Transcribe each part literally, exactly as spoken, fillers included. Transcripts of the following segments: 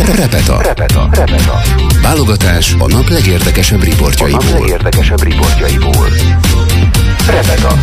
Repeta. Repeta. Repeta. Válogatás a nap legérdekesebb riportjaiból. A nap legérdekesebb riportjaiból. Repeta.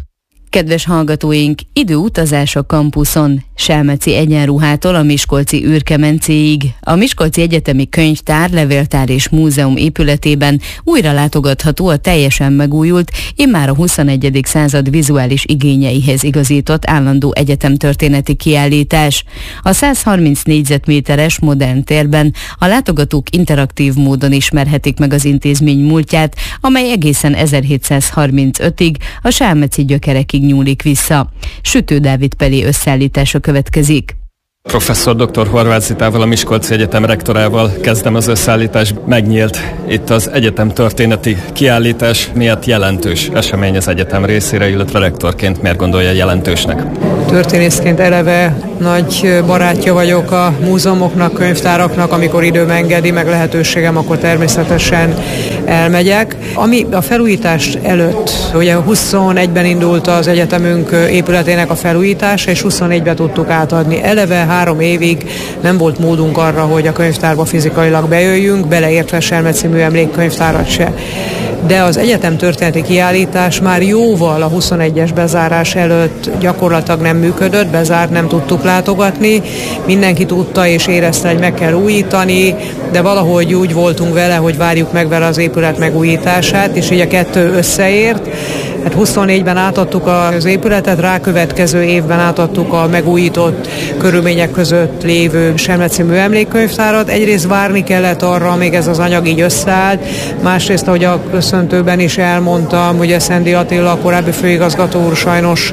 Kedves hallgatóink, időutazás a kampuszon, Selmeci egyenruhától a miskolci űrkemencéig. A Miskolci Egyetemi Könyvtár, Levéltár és Múzeum épületében újra látogatható a teljesen megújult, immár a huszonegyedik század vizuális igényeihez igazított állandó egyetemtörténeti kiállítás. A száz harminc négyzetméteres modern térben a látogatók interaktív módon ismerhetik meg az intézmény múltját, amely egészen ezerhétszázharmincötig a selmeci gyökerekig nyúlik vissza. Sütő Dávid Peli összeállítása következik. Professzor doktor Horváth Zitával, a Miskolci Egyetem rektorával kezdem az összeállítás. Megnyílt itt az egyetem történeti kiállítás. Miért jelentős esemény az egyetem részére, illetve rektorként miért gondolja jelentősnek? Történészként eleve nagy barátja vagyok a múzeumoknak, könyvtáraknak, amikor időm engedi, meg lehetőségem, akkor természetesen elmegyek. Ami a felújítás előtt, ugye huszonegyben indult az egyetemünk épületének a felújítása, és huszonnégyben tudtuk átadni. Eleve három évig nem volt módunk arra, hogy a könyvtárba fizikailag bejöjjünk, beleértve Selmeci műemlékkönyvtárat se. De az egyetem történeti kiállítás már jóval a huszonegyes bezárás előtt gyakorlatilag nem működött, bezárt, nem tudtuk látogatni. Mindenki tudta és érezte, hogy meg kell újítani, de valahogy úgy voltunk vele, hogy várjuk meg vele az épület megújítását, és így a kettő összeért. Hát huszonnégyben átadtuk az épületet, rákövetkező évben átadtuk a megújított körülmények között lévő Selmeci műemlékkönyvtárat. Egyrészt várni kellett arra, amíg ez az anyag így összeállt, másrészt, ahogy a köszöntőben is elmondtam, ugye Szendi Attila, a korábbi főigazgató úr sajnos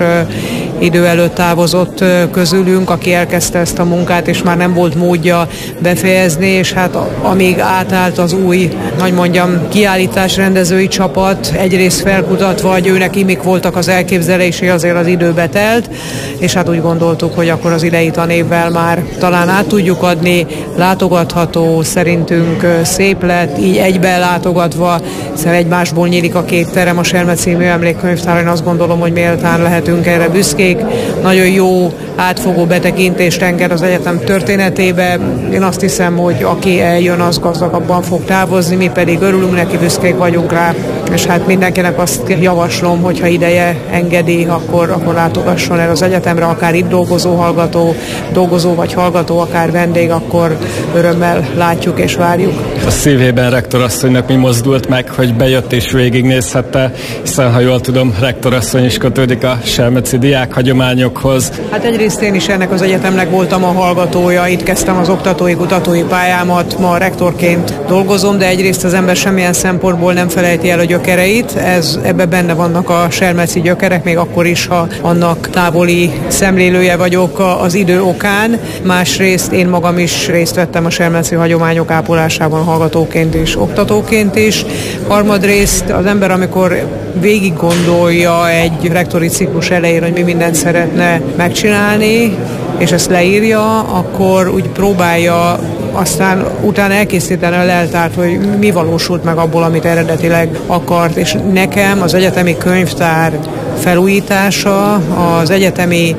idő előtt távozott közülünk, aki elkezdte ezt a munkát, és már nem volt módja befejezni, és hát amíg átállt az új, hogy mondjam, kiállítás rendezői csapat, egyrészt felkutatva, hogy őnek mik voltak az elképzelései, azért az időbe telt, és hát úgy gondoltuk, hogy akkor az idei tanévvel már talán át tudjuk adni, látogatható, szerintünk szép lett, így egyben látogatva, hiszen egymásból nyílik a két terem, a Selmeci műemlékkönyvtár, én azt gondolom, hogy méltán lehetünk erre büszkék. Nagyon jó, átfogó betekintést enged az egyetem történetébe. Én azt hiszem, hogy aki eljön, az gazdagabban fog távozni, mi pedig örülünk neki, büszkék vagyunk rá, és hát mindenkinek azt javaslom, hogyha ideje engedi, akkor, akkor látogasson el az egyetemre, akár itt dolgozó hallgató, dolgozó vagy hallgató, akár vendég, akkor örömmel látjuk és várjuk. A szívében rektorasszonynak mi mozdult meg, hogy bejött és végignézhette, hiszen ha jól tudom, rektorasszony is kötődik a selmeci diák hagyományokhoz. Hát egyrészt én is ennek az egyetemnek voltam a hallgatója, itt kezdtem az oktatói, kutatói pályámat, ma rektorként dolgozom, de egyrészt az ember semmilyen szempontból nem felejti el a gyökereit, ez, ebbe benne vannak a selmeci gyökerek, még akkor is, ha annak távoli szemlélője vagyok az idő okán. Másrészt én magam is részt vettem a selmeci hagyományok ápolásában hallgatóként és oktatóként is. Harmadrészt az ember, amikor végig gondolja egy rektori ciklus elején, hogy mi mindent szeretne megcsinálni, és ezt leírja, akkor úgy próbálja aztán utána elkészíteni a leltárt, hogy mi valósult meg abból, amit eredetileg akart. És nekem az egyetemi könyvtár felújítása, az egyetemi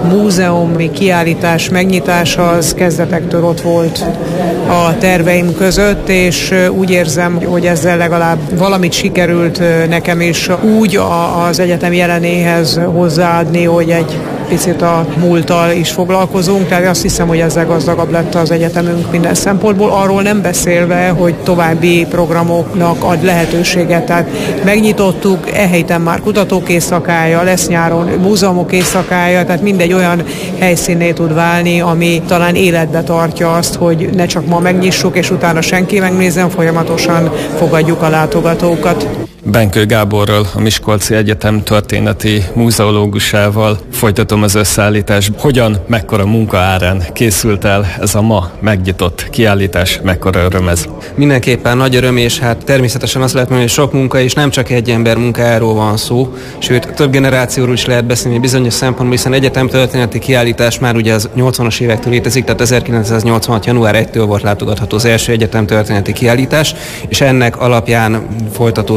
múzeumi kiállítás megnyitása az kezdetektől ott volt a terveim között, és úgy érzem, hogy ezzel legalább valamit sikerült nekem is úgy az egyetem jelenéhez hozzáadni, hogy egy picit a múlttal is foglalkozunk, tehát azt hiszem, hogy ezzel gazdagabb lett az egyetemünk minden szempontból, arról nem beszélve, hogy további programoknak ad lehetőséget, tehát megnyitottuk, e héten már kutatók éjszakája, lesz nyáron múzeumok éjszakája, tehát mindegy olyan helyszínné tud válni, ami talán életbe tartja azt, hogy ne csak ma megnyissuk, és utána senki megnézzen, folyamatosan fogadjuk a látogatókat. Benkő Gáborral, a Miskolci Egyetem történeti múzeológusával folytatom az összeállítást. Hogyan, mekkora munka árán készült el ez a ma megnyitott kiállítás, mekkora öröm ez? Mindenképpen nagy öröm, és hát természetesen azt lehet mondani, hogy sok munka, és nem csak egy ember munkájáról van szó, sőt több generációról is lehet beszélni bizonyos szempontból, hiszen egyetem történeti kiállítás már ugye az nyolcvanas évektől létezik, tehát ezerkilencszáznyolcvanhat. január elsejétől volt látogatható az első egyetem történeti kiállítás, és ennek alapján folytatódott természetesen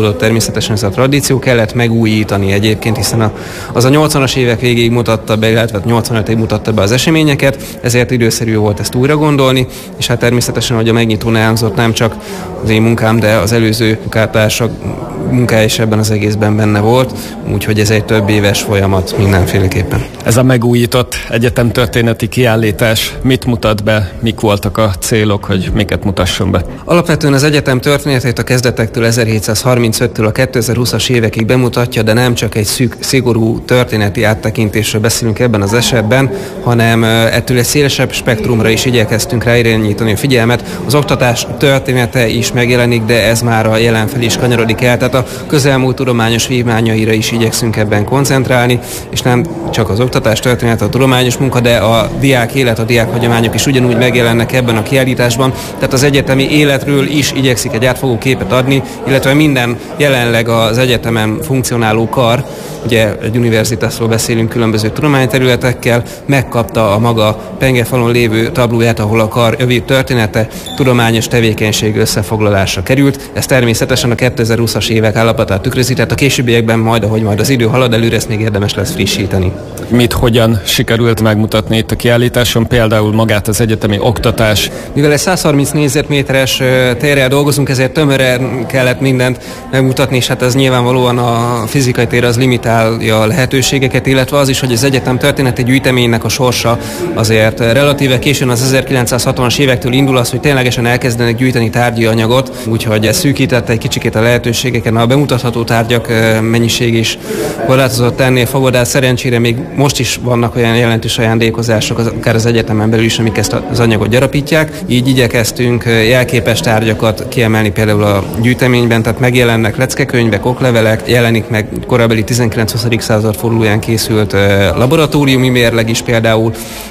természetesen ez a tradíció kellett megújítani egyébként, hiszen a, az a nyolcvanas évek végéig mutatta be, illetve nyolcvanötig mutatta be az eseményeket, ezért időszerű volt ezt újra gondolni, és hát természetesen, hogy a megnyitón elhangzott, nem csak az én munkám, de az előző munkátársak munkája is ebben az egészben benne volt, úgyhogy ez egy több éves folyamat mindenféleképpen. Ez a megújított egyetemtörténeti kiállítás mit mutat be, mik voltak a célok, hogy miket mutasson be? Alapvetően az egyetem történetét a kezdetektől ezerhétszázharmincöttől a kétezer-húszas évekig bemutatja, de nem csak egy szűk, szigorú történeti áttekintésről beszélünk ebben az esetben, hanem ettől egy szélesebb spektrumra is igyekeztünk ráirányítani a figyelmet. Az oktatás története is megjelenik, de ez már a jelen fel is kanyarodik el, tehát a közelmúlt tudományos vívmányaira is igyekszünk ebben koncentrálni, és nem csak az oktatás története, a tudományos munka, de a diák élet, a diák hagyományok is ugyanúgy megjelennek ebben a kiállításban, tehát az egyetemi életről is igyekszik egy átfogó képet adni, illetve minden jelenleg az egyetemen funkcionáló kar, ugye egy univerzitásról beszélünk különböző tudományterületekkel, megkapta a maga pengefalon lévő tablóját, ahol a kar övő története, tudományos tevékenység összefoglalásra került. Ez természetesen a kétezer-húszas évek állapotát tükrözi, tehát a későbbiekben majd, ahogy majd az idő halad előre, ezt még érdemes lesz frissíteni. Mit, hogyan sikerült megmutatni itt a kiállításon, például magát az egyetemi oktatás? Mivel egy százharminc négyzetméteres térrel dolgozunk, ezért tömören kellett mindent megmutatni, és hát ez nyilvánvalóan a fizikai tér az limitálja a lehetőségeket, illetve az is, hogy az egyetem történeti gyűjteménynek a sorsa azért relatíve későn az ezerkilencszázhatvanas évektől indul az, hogy ténylegesen elkezdenek gyűjteni tárgyi anyagot, úgyhogy ez szűkítette egy kicsikét a lehetőségeken. A bemutatható tárgyak mennyiség is korlátozott ennél fogva, de szerencsére még most is vannak olyan jelentős ajándékozások, akár az egyetemen belül is, amik ezt az anyagot gyarapítják. Így igyekeztünk jelképes tárgyakat kiemelni például a gyűjteményben, tehát megjelennek leckekönyvek, oklevelek, jelenik meg korabeli tizenkilenc-huszadik század fordulóján készült laboratóriumi mérleg is például,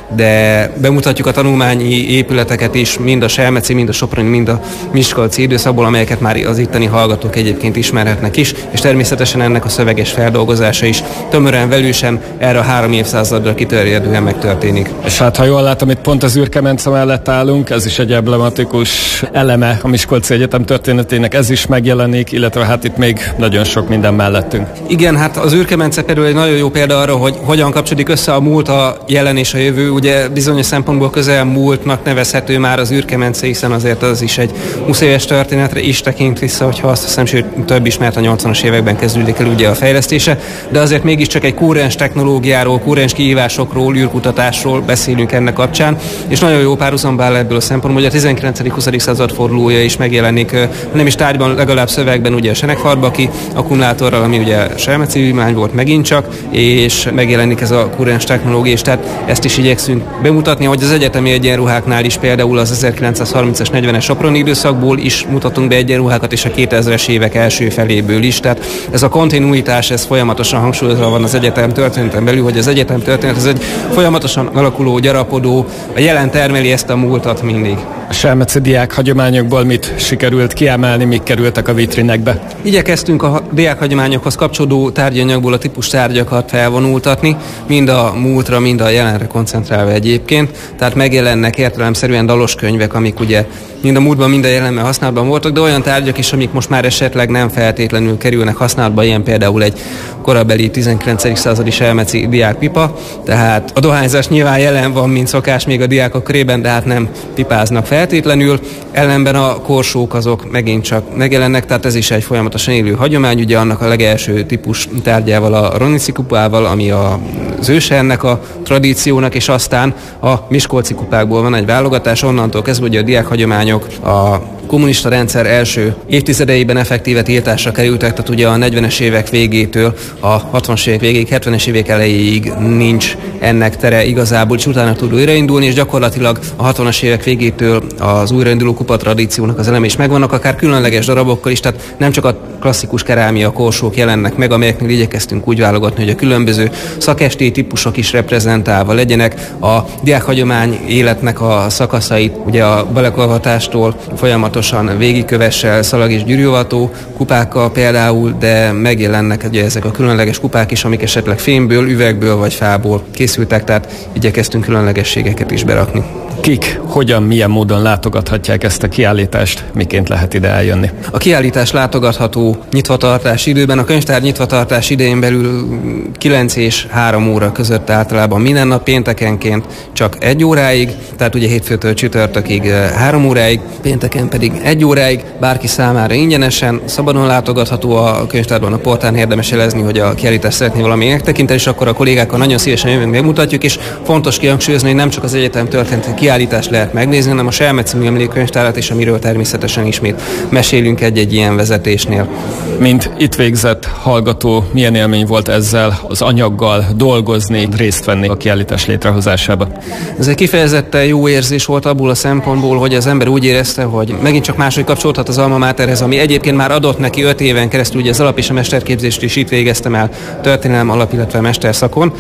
de bemutatjuk a tanulmányi épületeket is, mind a selmeci, mind a soproni, mind a miskolci időszakból, amelyeket már az itteni hallgatók egyébként ismerhetnek is, és természetesen ennek a szöveges feldolgozása is tömören, velősen erre a három évszázadra kitörjedően megtörténik. És hát ha jól látom, itt pont az űrkemence mellett állunk, ez is egy emblematikus eleme a Miskolci Egyetem történetének, ez is megjelenik, illetve hát itt még nagyon sok minden mellettünk. Igen, hát az űrkemence például egy nagyon jó példa arra, hogy hogyan kapcsolódik össze a múlt, a jelen és a jövő. Ugye bizonyos szempontból közel múltnak nevezhető már az űrkemence, hiszen azért az is egy húsz éves történetre is tekint vissza, hogyha azt hiszem, sőt több is, mert a nyolcvanas években kezdődik el ugye a fejlesztése, de azért mégiscsak egy kúrens technológiáról, kúrens kihívásokról, űrkutatásról beszélünk ennek kapcsán, és nagyon jó párhuzamba áll ebből a szempontból, hogy a tizenkiflencedik-huszadik század fordulója is megjelenik, nem is tárgyban, legalább szövegben ugye a Senekfarbaki akkumulátorral, ami ugye selmeci vívmány volt megint csak, és megjelenik ez a kúrens technológia, és tehát ezt is igyekszünk bemutatni, hogy az egyetemi egyenruháknál is például az ezerkilencszázharmincas, negyvenes soproni időszakból is mutatunk be egyenruhákat, és a kétezres évek első feléből is. Tehát ez a kontinuitás, ez folyamatosan hangsúlyozva van az egyetem történeten belül, hogy az egyetem történet ez egy folyamatosan alakuló, gyarapodó, a jelen termeli ezt a múltat mindig. A selmeci diák hagyományokból mit sikerült kiemelni, mik kerültek a vitrinekbe? Igyekeztünk a diák hagyományokhoz kapcsolódó tárgyanyagból a típus tárgyakat felvonultatni, mind a múltra, mind a jelenre koncentrálva egyébként. Tehát megjelennek értelemszerűen dalos könyvek, amik ugye mind a múltban, mind a jelenben használatban voltak, de olyan tárgyak is, amik most már esetleg nem feltétlenül kerülnek használatba, ilyen például egy korabeli tizenkilencedik századi selmeci diákpipa. Tehát a dohányzás nyilván jelen van, mint szokás még a diákok körében, de hát nem pipáznak feltétlenül. Ellenben a korsók azok megint csak megjelennek, tehát ez is egy folyamatosan élő hagyomány, ugye annak a legelső típus tárgyával, a Ronici kupával, ami az őse ennek a tradíciónak, és aztán a miskolci kupákból van egy válogatás, onnantól kezdve ugye a diákhagyományok a kommunista rendszer első évtizedeiben effektíve tiltásra kerültek, tehát ugye a negyvenes évek végétől a hatvanas évek végéig, hetvenes évek elejéig nincs ennek tere igazából, és utána tud újraindulni, és gyakorlatilag a hatvanas évek végétől az újrainduló kupa tradíciónak az eleme is megvannak, akár különleges darabokkal is, tehát nem csak a klasszikus kerámia korsók jelennek meg, amelyeknél igyekeztünk úgy válogatni, hogy a különböző szakestély típusok is reprezentálva legyenek, a diákhagyomány életnek a szakaszait, ugye a belekolvatástól folyamatosan végigkövessel, szalag és gyűrűavató kupákkal például, de megjelennek ugye ezek a különleges kupák is, amik esetleg fémből, üvegből vagy fából készültek, tehát igyekeztünk különlegességeket is berakni. Kik, hogyan, milyen módon látogathatják ezt a kiállítást, miként lehet ide eljönni? A kiállítás látogatható nyitvatartási időben, a könyvtár nyitvatartás idején belül kilenc és három óra között általában minden nap, péntekenként csak egy óráig, tehát ugye hétfőtől csütörtökig három óráig, pénteken pedig egy óráig, bárki számára ingyenesen, szabadon látogatható a könyvtárban, a portán érdemes jelezni, hogy a kiállítást szeretné valami megtekinteni, és akkor a kollégákkal nagyon szívesen jövünk, megmutatjuk, és fontos kihangsúlyozni, hogy nem csak az egyetem történeti kiállítást lehet megnézni, hanem a Selmeczi Műemlékkönyvtárat is, amiről természetesen ismét mesélünk egy-egy ilyen vezetésnél. Mint itt végzett hallgató, milyen élmény volt ezzel az anyaggal dolgozni, részt venni a kiállítás létrehozásába? Ez egy kifejezetten jó érzés volt abból a szempontból, hogy az ember úgy érezte, hogy megint csak máshogy kapcsolódhat az Alma Materhez, ami egyébként már adott neki öt éven keresztül, ugye az alap és a mesterképzést is itt végeztem el történelem alap, illetve mesterszakon,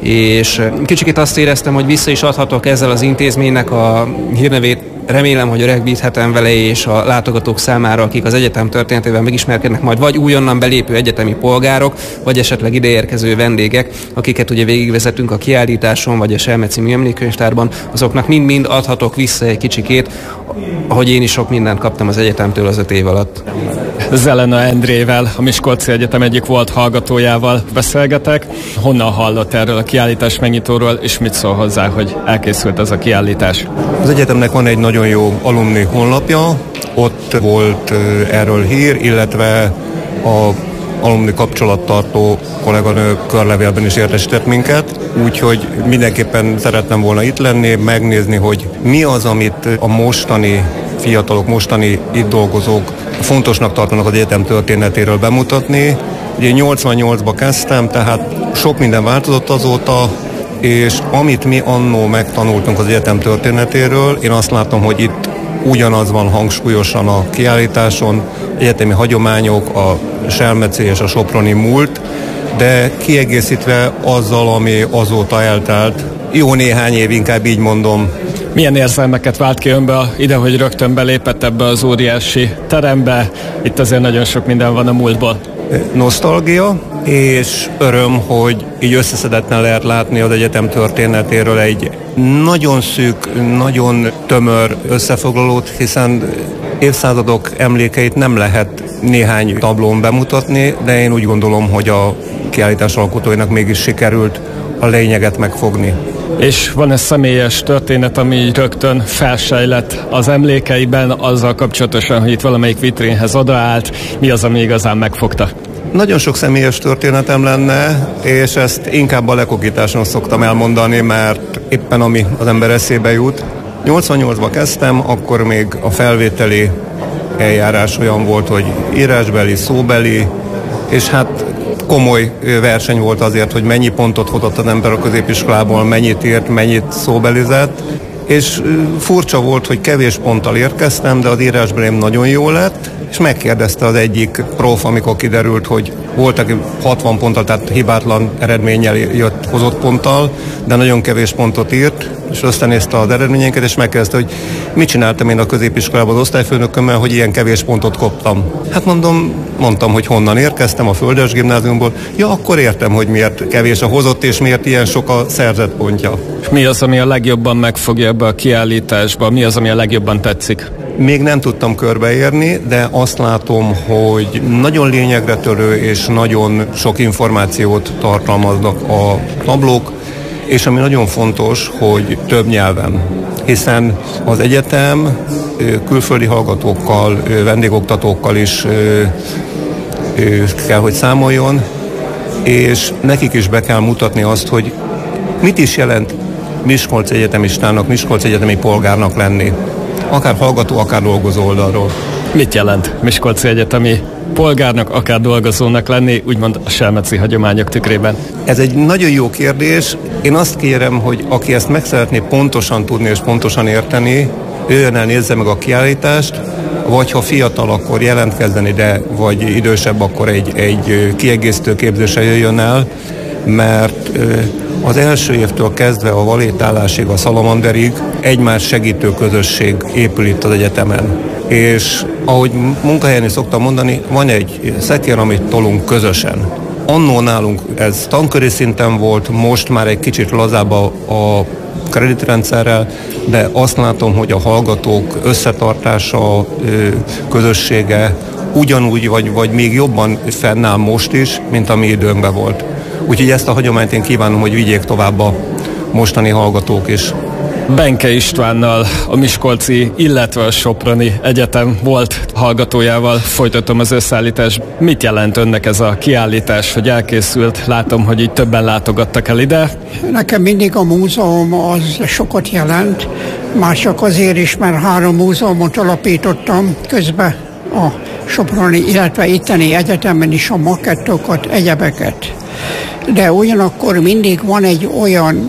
és kicsit azt éreztem, hogy vissza is adhatok ezzel az intézménynek a hírnevét. Remélem, hogy öregbíthetem vele, és a látogatók számára, akik az egyetem történetével megismerkednek majd, vagy újonnan belépő egyetemi polgárok, vagy esetleg ideérkező vendégek, akiket ugye végigvezetünk a kiállításon, vagy a Selmeczi Műemlékkönyvtárban, azoknak mind-mind adhatok vissza egy kicsikét, ahogy én is sok mindent kaptam az egyetemtől az öt év alatt. Zelena Endrével, a Miskolci Egyetem egyik volt hallgatójával beszélgetek. Honnan hallott erről a kiállítás megnyitóról, és mit szól hozzá, hogy elkészült ez a kiállítás? Az egyetemnek van egy nagyon jó alumni honlapja, ott volt erről hír, illetve a alumni kapcsolattartó kolléganő körlevélben is értesített minket, úgyhogy mindenképpen szerettem volna itt lenni, megnézni, hogy mi az, amit a mostani fiatalok, mostani itt dolgozók fontosnak tartanak az egyetem történetéről bemutatni. Ugye nyolcvannyolcba kezdtem, tehát sok minden változott azóta, és amit mi annó megtanultunk az egyetem történetéről, én azt látom, hogy itt ugyanaz van hangsúlyosan a kiállításon, egyetemi hagyományok, a selmeczi és a soproni múlt, de kiegészítve azzal, ami azóta eltelt. Jó néhány év, inkább így mondom. Milyen érzelmeket vált ki önbe ide, hogy rögtön belépett ebbe az óriási terembe? Itt azért nagyon sok minden van a múltból. Nosztalgia és öröm, hogy így összeszedetten lehet látni az egyetem történetéről egy nagyon szűk, nagyon tömör összefoglalót, hiszen évszázadok emlékeit nem lehet néhány tablón bemutatni, de én úgy gondolom, hogy a kiállítás alkotóinak mégis sikerült a lényeget megfogni. És van ez személyes történet, ami rögtön felsejlett az emlékeiben, azzal kapcsolatosan, hogy itt valamelyik vitrínhez odaállt, mi az, ami igazán megfogta? Nagyon sok személyes történetem lenne, és ezt inkább a lekokításon szoktam elmondani, mert éppen ami az ember eszébe jut. nyolcvannyolcba kezdtem, akkor még a felvételi eljárás olyan volt, hogy írásbeli, szóbeli, és hát komoly verseny volt azért, hogy mennyi pontot hozott az ember a középiskolából, mennyit írt, mennyit szóbelizett, és furcsa volt, hogy kevés ponttal érkeztem, de az írásbelém nagyon jó lett, és megkérdezte az egyik prof, amikor kiderült, hogy volt, aki hatvan ponttal, tehát hibátlan eredménnyel jött, hozott ponttal, de nagyon kevés pontot írt, és összenézte az eredményeinket, és megkezdte, hogy mit csináltam én a középiskolában az osztályfőnökömmel, hogy ilyen kevés pontot kaptam. Hát mondom, mondtam, hogy honnan érkeztem, a Földes Gimnáziumból. Ja, akkor értem, hogy miért kevés a hozott, és miért ilyen sok a szerzett pontja. Mi az, ami a legjobban megfogja ebbe a kiállításba? Mi az, ami a legjobban tetszik? Még nem tudtam körbeérni, de azt látom, hogy nagyon lényegre törő és nagyon sok információt tartalmaznak a tablók, és ami nagyon fontos, hogy több nyelven, hiszen az egyetem külföldi hallgatókkal, vendégoktatókkal is kell, hogy számoljon, és nekik is be kell mutatni azt, hogy mit is jelent Miskolci egyetemistának, Miskolci egyetemi polgárnak lenni. Akár hallgató, akár dolgozó oldalról. Mit jelent Miskolci egyetemi polgárnak, akár dolgozónak lenni, úgymond a selmeczi hagyományok tükrében? Ez egy nagyon jó kérdés. Én azt kérem, hogy aki ezt meg szeretné pontosan tudni és pontosan érteni, jöjjön el, nézze meg a kiállítást, vagy ha fiatal, akkor jelentkezzen ide, vagy idősebb, akkor egy, egy kiegészítő képzésre jöjjön el, mert az első évtől kezdve a valétálásig, a szalamanderig egymás segítő közösség épül itt az egyetemen. És ahogy munkahelyen is szoktam mondani, van egy szekér, amit tolunk közösen. Annó nálunk ez tanköri szinten volt, most már egy kicsit lazább a, a kreditrendszerrel, de azt látom, hogy a hallgatók összetartása, közössége ugyanúgy, vagy, vagy még jobban fennáll most is, mint ami időnkben volt. Úgyhogy ezt a hagyományt én kívánom, hogy vigyék tovább a mostani hallgatók is. Benke Istvánnal, a Miskolci, illetve a Soproni Egyetem volt hallgatójával folytatom az összeállítást. Mit jelent önnek ez a kiállítás, hogy elkészült? Látom, hogy így többen látogattak el ide. Nekem mindig a múzeum az sokat jelent, már csak azért is, mert három múzeumot alapítottam, közben a Soproni, illetve itteni egyetemen is a makettokat, egyebeket. De ugyanakkor mindig van egy olyan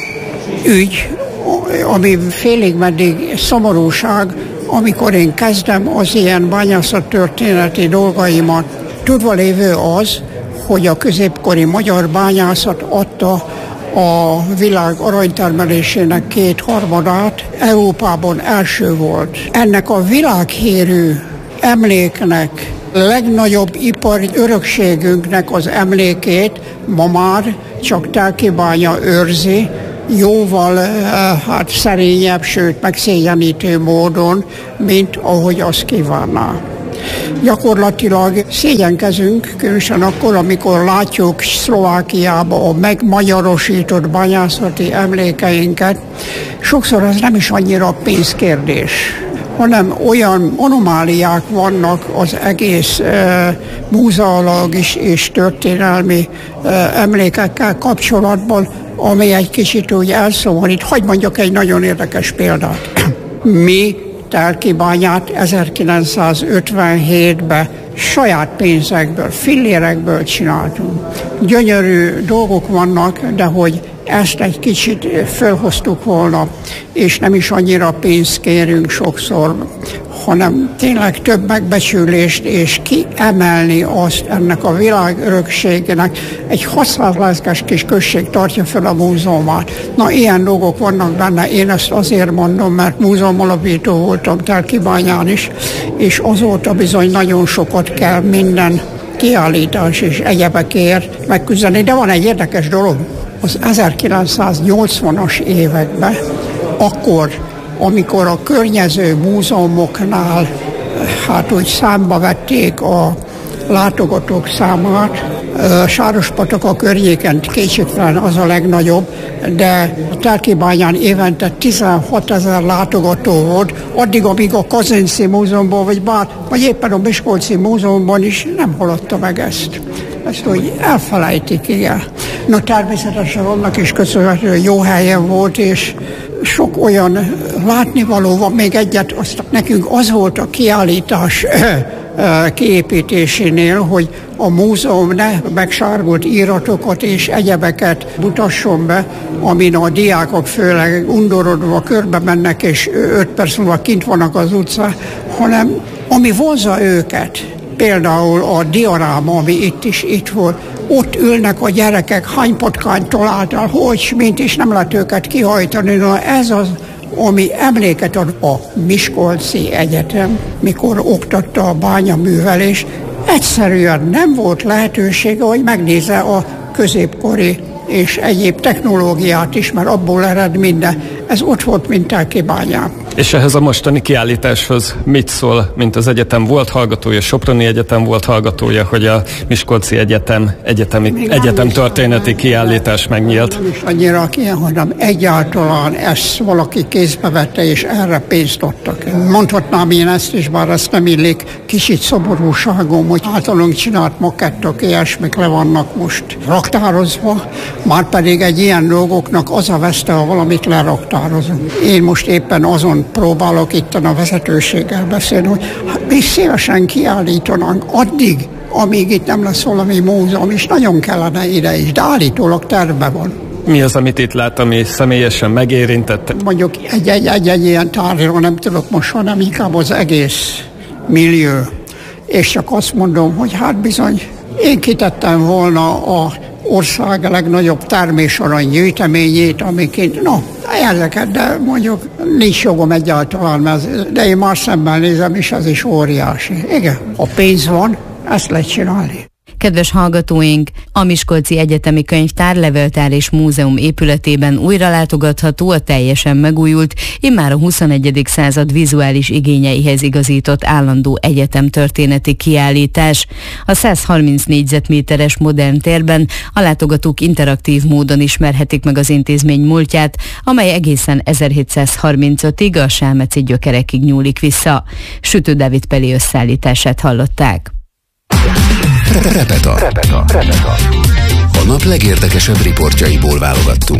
ügy, ami félig meddig szomorúság, amikor én kezdem az ilyen bányászattörténeti dolgaimat. Tudva lévő az, hogy a középkori magyar bányászat adta a világ aranytermelésének kétharmadát, Európában első volt. Ennek a világhírű emléknek, legnagyobb ipari örökségünknek az emlékét ma már csak Telkibánya őrzi, jóval hát szerényebb, sőt megszégyenítő módon, mint ahogy azt kívánná. Gyakorlatilag szégyenkezünk, különösen akkor, amikor látjuk Szlovákiába a megmagyarosított bányászati emlékeinket. Sokszor ez nem is annyira pénzkérdés, hanem olyan anomáliák vannak az egész e, múzeológiai és történelmi e, emlékekkel kapcsolatban, ami egy kicsit úgy elszomorít. Hadd mondjak egy nagyon érdekes példát. Mi Telkibányát ezerkilencszázötvenhétben saját pénzekből, fillérekből csináltunk. Gyönyörű dolgok vannak, de hogy ezt egy kicsit fölhoztuk volna, és nem is annyira pénzt kérünk sokszor, hanem tényleg több megbecsülést, és kiemelni azt ennek a világörökségnek. Egy hatszáz lelkes kis község tartja fel a múzeumát. Na, ilyen dolgok vannak benne, én ezt azért mondom, mert múzeumalapító voltam Telkibányán is, és azóta bizony nagyon sokat kell minden kiállítás és egyebekért megküzdeni. De van egy érdekes dolog. Az ezerkilencszáznyolcvanas években, akkor, amikor a környező múzeumoknál hát úgy számba vették a látogatók számát, Sárospatak környéken kétségtelen az a legnagyobb, de Telkibányán évente tizenhatezer látogató volt, addig, amíg a Kazinczy Múzeumban, vagy, bár, vagy éppen a Miskolci Múzeumban is nem hallotta meg ezt. Ezt úgy elfelejtik, igen. Na, természetesen annak is köszönhető, hogy jó helyen volt, és sok olyan látnivaló van, még egyet, azt nekünk az volt a kiállítás kiépítésénél, hogy a múzeum ne megsárgult íratokat és egyebeket mutasson be, amin a diákok főleg undorodva körbe mennek, és öt perc múlva kint vannak az utcán, hanem ami vonza őket, például a dioráma, ami itt is itt volt, ott ülnek a gyerekek, hány patkányt találtál, hogy, mint is nem lehet őket kihajtani. Na, ez az, ami emléket ad a Miskolci Egyetem, mikor oktatta a bányaművelés, egyszerűen nem volt lehetősége, hogy megnézze a középkori és egyéb technológiát is, mert abból ered minden. Ez ott volt, mint Telkibányán. És ehhez a mostani kiállításhoz mit szól, mint az egyetem volt hallgatója, Soproni Egyetem volt hallgatója, hogy a Miskolci Egyetem egyetemi, egyetem történeti kiállítás megnyílt? Nem is annyira ilyen, hanem egyáltalán ezt valaki kézbe vette, és erre pénzt adtak. Mondhatnám én ezt is, bár ezt nem illik, kicsit szomorúságom, hogy általunk csinált makettok, ilyesmik le vannak most raktározva, már pedig egy ilyen dolgoknak az a veszte, ha valamit leraktározunk. Én most éppen azon próbálok itt a vezetőséggel beszélni, hogy mi szívesen kiállítanánk addig, amíg itt nem lesz valami múzeum, és nagyon kellene ide is, de állítólag tervben van. Mi az, amit itt lát, ami személyesen megérintett? Mondjuk egy-egy ilyen tárgyról nem tudok most, hanem inkább az egész millió. És csak azt mondom, hogy hát bizony, én kitettem volna a ország legnagyobb termésarany gyűjteményét, amiket, no, ezeket, de mondjuk nincs jogom egyáltalán, de én már szemben nézem, és ez is óriási. Igen, a pénz van, ezt lehet csinálni. Kedves hallgatóink, a Miskolci Egyetemi Könyvtár, Levéltár és Múzeum épületében újra látogatható a teljesen megújult, immár a huszonegyedik század vizuális igényeihez igazított állandó egyetemtörténeti kiállítás. A száz harminc négyzetméteres modern térben a látogatók interaktív módon ismerhetik meg az intézmény múltját, amely egészen ezerhétszázharmincötig a selmeci gyökerekig nyúlik vissza. Sütő Dávid Peli összeállítását hallották. Repeta. Repeta. Repeta. A nap legérdekesebb riportjaiból válogattunk.